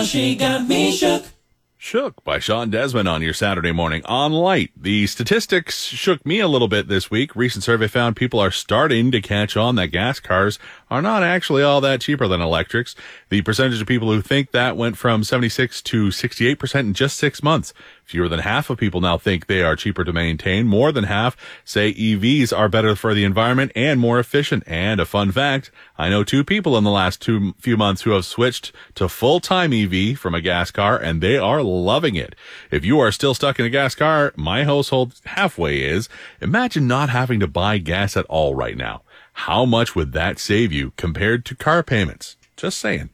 she got me shook. Shook by Sean Desmond on your Saturday morning on Light. The statistics shook me a little bit this week. Recent survey found people are starting to catch on that gas cars are not actually all that cheaper than electrics. The percentage of people who think that went from 76 to 68% in just 6 months. Fewer than half of people now think they are cheaper to maintain. More than half say EVs are better for the environment and more efficient. And a fun fact, I know 2 people in the last few months who have switched to full-time EV from a gas car, and they are loving it. If you are still stuck in a gas car, my household halfway is. Imagine not having to buy gas at all right now. How much would that save you compared to car payments? Just saying.